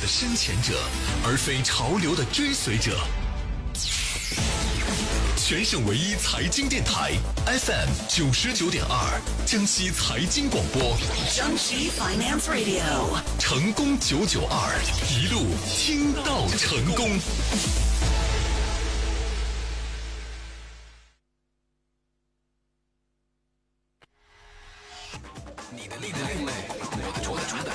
深潜者，而非潮流的追随者。全省唯一财经电台 FM 99.2，江西财经广播， 江西 Finance Radio， 成功992，一路听到成功。 你的另类，我的主打。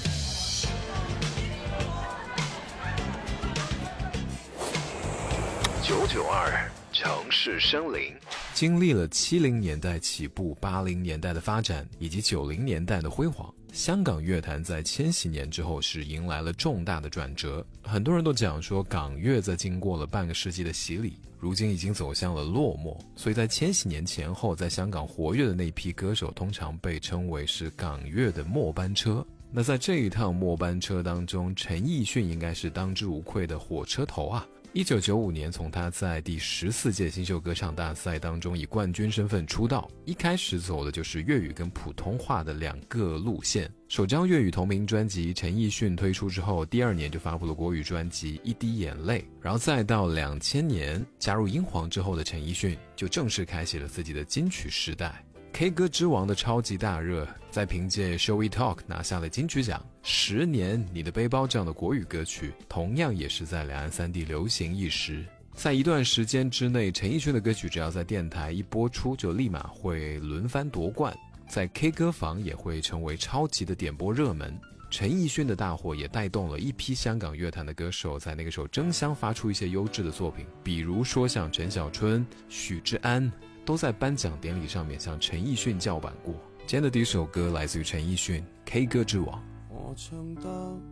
992城市生灵。 经历了70年代起步、80年代的发展以及90年代的辉煌，香港乐坛在千禧年之后是迎来了重大的转折。很多人都讲说，港乐在经过了半个世纪的洗礼，如今已经走向了落寞。所以在千禧年前后，在香港活跃的那批歌手，通常被称为是港乐的末班车。那在这一趟末班车当中，陈奕迅应该是当之无愧的火车头啊。1995年，从他在第14届新秀歌唱大赛当中以冠军身份出道，一开始走的就是粤语跟普通话的两个路线。首张粤语同名专辑陈奕迅推出之后，第2年就发布了国语专辑《一滴眼泪》，然后再到2000年加入英皇之后的陈奕迅就正式开启了自己的金曲时代。K 歌之王的超级大热，在凭借 Show We Talk 拿下了金曲奖。10年你的背包这样的国语歌曲，同样也是在两岸三地流行一时。在一段时间之内，陈奕迅的歌曲只要在电台一播出，就立马会轮番夺冠，在 K 歌房也会成为超级的点播热门。陈奕迅的大火也带动了一批香港乐坛的歌手在那个时候争相发出一些优质的作品，比如说像陈小春、许志安都在颁奖典礼上面向陈奕迅叫板过。今天的第一首歌来自于陈奕迅 K 歌之王。 我唱得